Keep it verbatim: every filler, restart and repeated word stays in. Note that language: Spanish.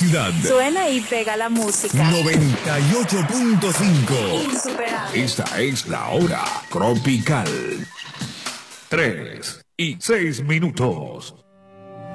ciudad. Suena y pega la música. noventa y ocho punto cinco. Insuperable. Esta es la hora tropical. Tres y seis minutos.